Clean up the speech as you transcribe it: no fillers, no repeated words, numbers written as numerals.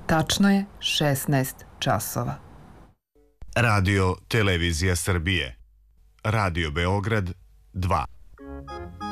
Tačno je 16 časova. Radio Televizija Srbije. Radio Beograd 2.